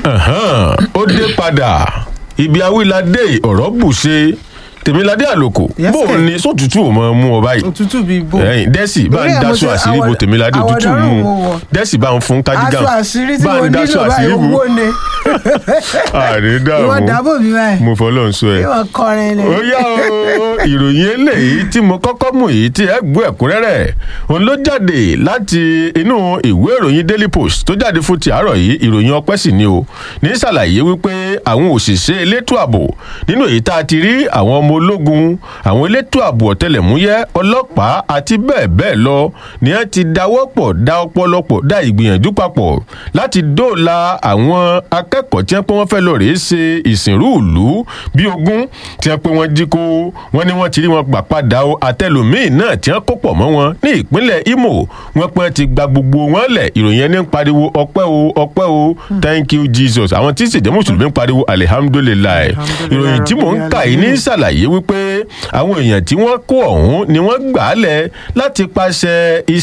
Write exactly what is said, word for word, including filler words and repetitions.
ó dé padà ibi awíládé ọ̀rọ̀ bù ṣe tèmiládé àlòkò bó o ní sótútù ò mọ mú ọ báyìí òtútù bíi bò ẹ̀yin dẹ́sì bá ń daṣọ àṣírí bo tèmiládé òtútù mú dẹ́sì bá ń fún kájígàn aṣọ àṣírí tí mo nílò báyìí owó ni ìwọ dábò mi báyìí mo fọlọ́ ń sọ ẹ ìwọ kọrin ni. ó yá o ìròyìn eléyìí tí mo kọ́kọ́ mú yìí tí ẹ gbọ́ ẹ̀kúnrẹ́rẹ́ òun ló jáde láti inú ìwé ìròyìn Daily Post tó jáde fún ti àárọ̀ yìí ìròyìn ọpẹ́ sì ni o ní ṣàlàyé wípé àwọn òṣìṣẹ́ elétò ààbò nínú èyí tá a ti rí àwọn ọmọ ológun àwọn elétò ààbò ọ̀tẹlẹ̀múyẹ́ ọlọ́pàá àti bẹ́ẹ̀ bẹ́ẹ̀ lọ ni ẹ ti dáwọ́pọ̀ dá ọpọlọpọ̀ dá ìgbìyànjú papọ̀ láti dóòlà àwọn akẹ́kọ̀ọ́ tí wọ́n pé wọ́n fẹ́ lọ rèé ṣe ìsìnrú ìlú bí ogún tí wọ́n pé wọ́n jí kó wọ́n ní wọ́n ti rí wọn gbà padà o àtẹlòmíì náà tí wọ́n kó pọ̀ mọ́ wọn ní ìpínlẹ̀ Imo wọ́n pé ti gba gbogbo wọn lẹ̀ ìròyìn ẹni ń pariwo ọpẹ́ o ọpẹ́ o thank you Jesus àwọn tí ìṣèjẹ́ mùsùlùmí ń pariwo alihamudulilayi ìròyìn tí mò ń kà yìí ní ṣàlàyé wípé àwọn èèyàn tí wọ́n kó ọ̀hún ni wọ́n gbà á lẹ̀ láti pàṣẹ